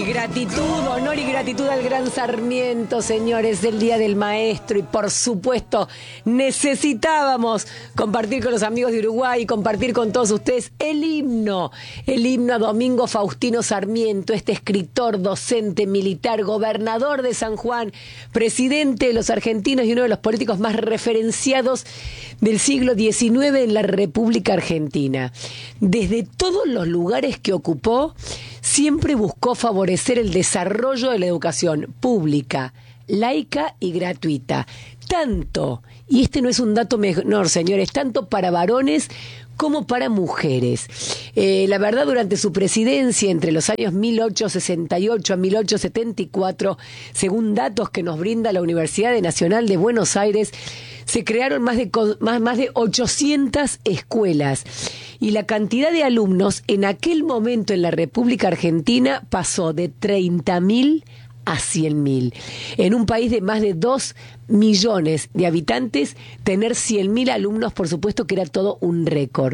Gratitud, honor y gratitud al gran Sarmiento, señores, del Día del Maestro. Y por supuesto, necesitábamos compartir con los amigos de Uruguay y compartir con todos ustedes el himno a Domingo Faustino Sarmiento, este escritor, docente, militar, gobernador de San Juan, presidente de los argentinos y uno de los políticos más referenciados del siglo XIX en la República Argentina. Desde todos los lugares que ocupó, siempre buscó favorecer el desarrollo de la educación pública, laica y gratuita. Tanto, y este no es un dato menor, señores, tanto para varones como para mujeres. La verdad, durante su presidencia, entre los años 1868 a 1874, según datos que nos brinda la Universidad Nacional de Buenos Aires, se crearon más de 800 escuelas. Y la cantidad de alumnos en aquel momento en la República Argentina pasó de 30.000 a 100.000. En un país de más de 2 millones de habitantes, tener 100.000 alumnos, por supuesto que era todo un récord.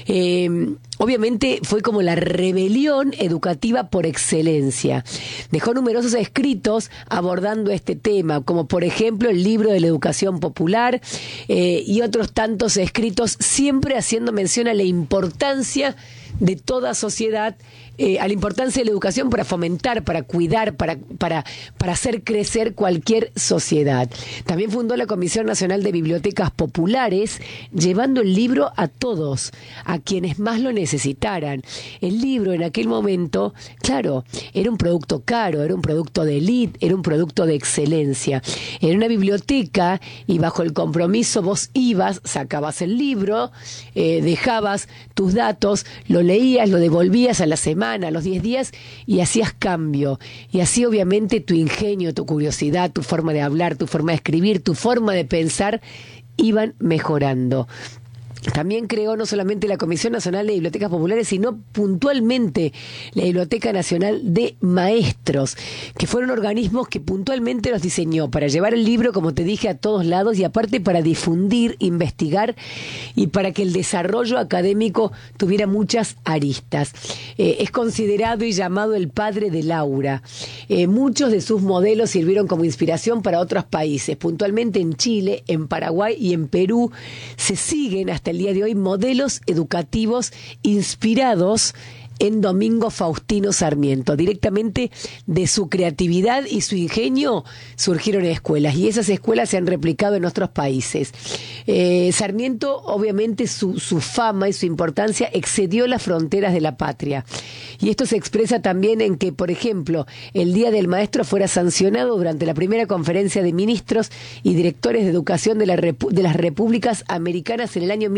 Obviamente fue como la rebelión educativa por excelencia. Dejó numerosos escritos abordando este tema, como por ejemplo el libro de la educación popular y otros tantos escritos, siempre haciendo mención a la importancia de toda sociedad, a la importancia de la educación para fomentar, para cuidar, para hacer crecer cualquier sociedad. También fundó la Comisión Nacional de Bibliotecas Populares, llevando el libro a todos, a quienes más lo necesitaran. El libro en aquel momento, claro, era un producto caro, era un producto de élite, era un producto de excelencia. Era una biblioteca y bajo el compromiso vos ibas, sacabas el libro, dejabas tus datos, lo leías, lo devolvías a la semana, a los 10 días y hacías cambio. Y así obviamente tu ingenio, tu curiosidad, tu forma de hablar, tu forma de escribir, tu forma de pensar iban mejorando. También creó no solamente la Comisión Nacional de Bibliotecas Populares, sino puntualmente la Biblioteca Nacional de Maestros, que fueron organismos que puntualmente los diseñó para llevar el libro, como te dije, a todos lados y aparte para difundir, investigar y para que el desarrollo académico tuviera muchas aristas. Es considerado y llamado el padre del aula. Muchos de sus modelos sirvieron como inspiración para otros países. Puntualmente en Chile, en Paraguay y en Perú se siguen hasta el día de hoy modelos educativos inspirados en Domingo Faustino Sarmiento. Directamente de su creatividad y su ingenio surgieron escuelas y esas escuelas se han replicado en otros países. Sarmiento, obviamente, su fama y su importancia excedió las fronteras de la patria. Y esto se expresa también en que, por ejemplo, el Día del Maestro fuera sancionado durante la primera conferencia de ministros y directores de educación de las repúblicas americanas en el año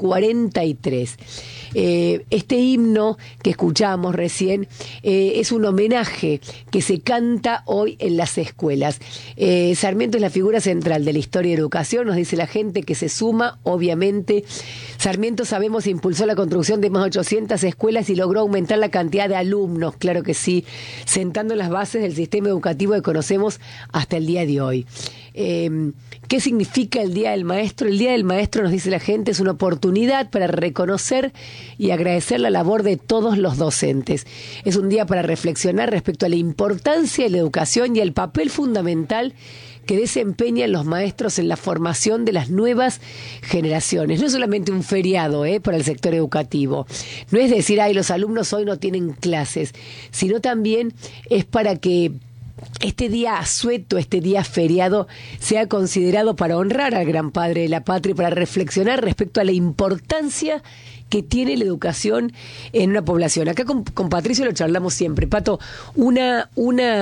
1943. Este himno que escuchábamos recién es un homenaje que se canta hoy en las escuelas. Sarmiento es la figura central de la historia de la educación, nos dice la gente que se suma, obviamente. Sarmiento, sabemos, impulsó la construcción de más de 800 escuelas y logró aumentar la cantidad de alumnos, claro que sí, sentando las bases del sistema educativo que conocemos hasta el día de hoy. ¿Qué significa el Día del Maestro? El Día del Maestro, nos dice la gente, es una oportunidad para reconocer y agradecer la labor de todos los docentes. Es un día para reflexionar respecto a la importancia de la educación y el papel fundamental que desempeñan los maestros en la formación de las nuevas generaciones. No es solamente un feriado para el sector educativo. No es decir, los alumnos hoy no tienen clases, sino también es para que este día asueto, este día feriado, sea considerado para honrar al gran padre de la patria y para reflexionar respecto a la importancia que tiene la educación en una población. Acá con Patricio lo charlamos siempre. Pato, una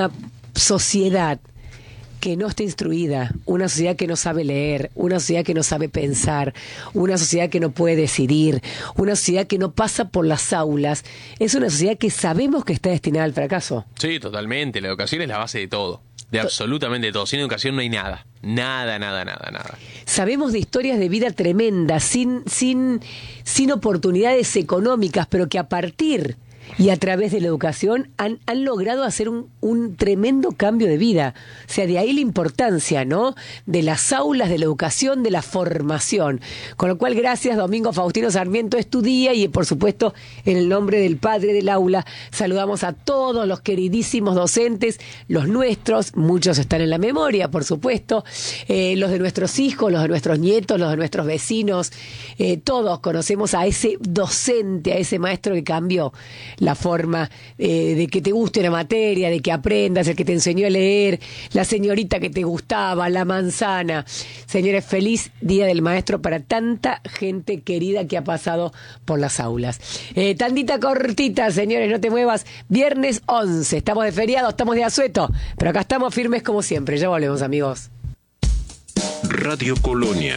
sociedad que no está instruida, una sociedad que no sabe leer, una sociedad que no sabe pensar, una sociedad que no puede decidir, una sociedad que no pasa por las aulas, es una sociedad que sabemos que está destinada al fracaso. Sí, totalmente. La educación es la base de todo, de absolutamente todo. Sin educación no hay nada. Nada. Sabemos de historias de vida tremendas, sin oportunidades económicas, pero que a partir y a través de la educación han logrado hacer un tremendo cambio de vida. O sea, de ahí la importancia, ¿no? De las aulas, de la educación, de la formación. Con lo cual, gracias, Domingo Faustino Sarmiento, es tu día, y por supuesto, en el nombre del padre del aula, saludamos a todos los queridísimos docentes, los nuestros, muchos están en la memoria, por supuesto, los de nuestros hijos, los de nuestros nietos, los de nuestros vecinos, todos conocemos a ese docente, a ese maestro que cambió la forma de que te guste la materia, de que aprendas, el que te enseñó a leer, la señorita que te gustaba, la manzana. Señores, feliz Día del Maestro para tanta gente querida que ha pasado por las aulas. Tandita cortita, señores, no te muevas. Viernes 11, estamos de feriado, estamos de asueto, pero acá estamos firmes como siempre. Ya volvemos, amigos. Radio Colonia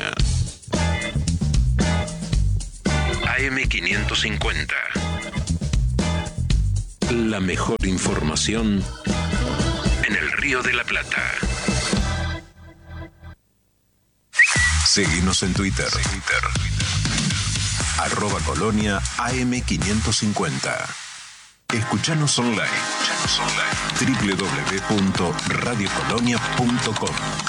AM550. La mejor información en el Río de la Plata. Seguinos en Twitter. @Colonia AM550. Escuchanos online. www.radiocolonia.com.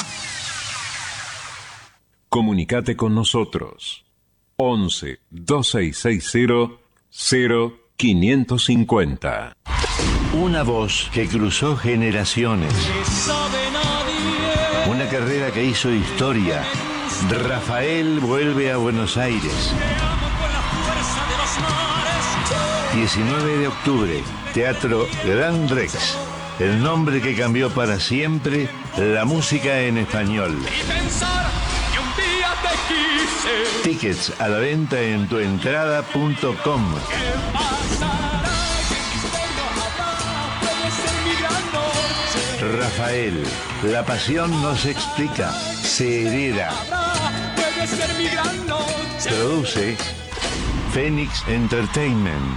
Comunicate con nosotros. 11 2660 0550. Una voz que cruzó generaciones. Una carrera que hizo historia. Rafael vuelve a Buenos Aires. 19 de octubre, Teatro Gran Rex. El nombre que cambió para siempre la música en español. Tickets a la venta en tuentrada.com. Rafael, la pasión no se explica, se hereda. Produce Phoenix Entertainment.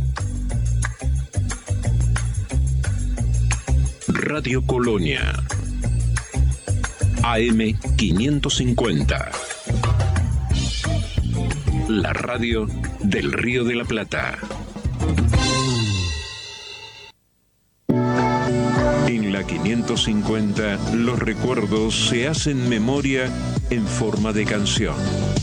Radio Colonia AM550. La radio del Río de la Plata. En la 550, los recuerdos se hacen memoria en forma de canción.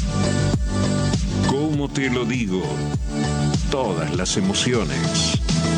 ¿Cómo te lo digo? Todas las emociones.